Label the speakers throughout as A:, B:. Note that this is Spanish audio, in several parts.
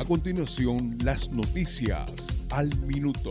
A: continuación, las noticias al minuto.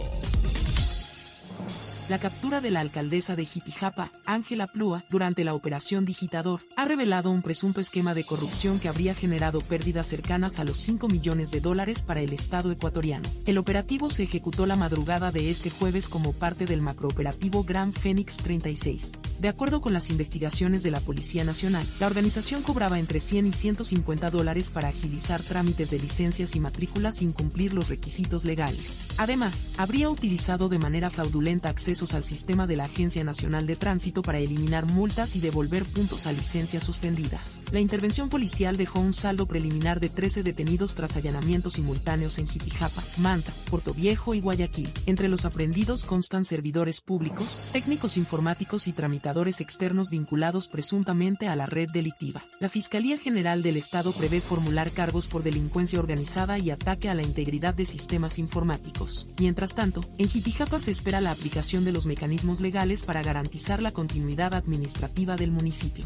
B: La captura de la alcaldesa de Jipijapa, Ángela Plúa, durante la operación Digitador, ha revelado un presunto esquema de corrupción que habría generado pérdidas cercanas a los $5 millones para el Estado ecuatoriano. El operativo se ejecutó la madrugada de este jueves como parte del macrooperativo Gran Fénix 36. De acuerdo con las investigaciones de la Policía Nacional, la organización cobraba entre $100 y $150 para agilizar trámites de licencias y matrículas sin cumplir los requisitos legales. Además, habría utilizado de manera fraudulenta accesos al sistema de la Agencia Nacional de Tránsito para eliminar multas y devolver puntos a licencias suspendidas. La intervención policial dejó un saldo preliminar de 13 detenidos tras allanamientos simultáneos en Jipijapa, Manta, Portoviejo y Guayaquil. Entre los aprehendidos constan servidores públicos, técnicos informáticos y tramitadores externos vinculados presuntamente a la red delictiva. La Fiscalía General del Estado prevé formular cargos por delincuencia organizada y ataque a la integridad de sistemas informáticos. Mientras tanto, en Jipijapa se espera la aplicación de los mecanismos legales para garantizar la continuidad administrativa del municipio.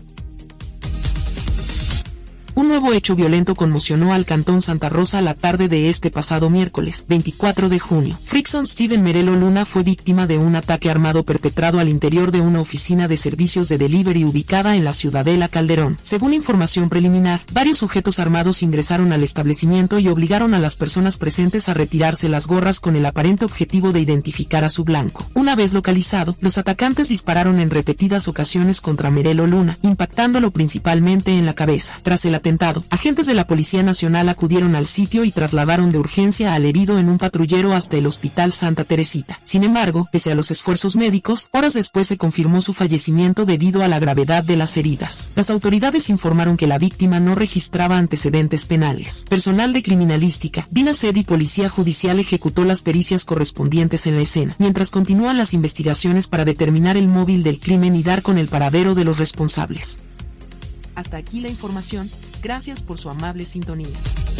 B: Un nuevo hecho violento conmocionó al Cantón Santa Rosa la tarde de este pasado miércoles, 24 de junio. Frickson Steven Merelo Luna fue víctima de un ataque armado perpetrado al interior de una oficina de servicios de delivery ubicada en la Ciudadela Calderón. Según información preliminar, varios sujetos armados ingresaron al establecimiento y obligaron a las personas presentes a retirarse las gorras con el aparente objetivo de identificar a su blanco. Una vez localizado, los atacantes dispararon en repetidas ocasiones contra Merelo Luna, impactándolo principalmente en la cabeza. Tras el atentado, agentes de la Policía Nacional acudieron al sitio y trasladaron de urgencia al herido en un patrullero hasta el Hospital Santa Teresita. Sin embargo, pese a los esfuerzos médicos, horas después se confirmó su fallecimiento debido a la gravedad de las heridas. Las autoridades informaron que la víctima no registraba antecedentes penales. Personal de criminalística, DINASED y Policía Judicial ejecutó las pericias correspondientes en la escena, mientras continúan las investigaciones para determinar el móvil del crimen y dar con el paradero de los responsables. Hasta aquí la información. Gracias por su amable sintonía.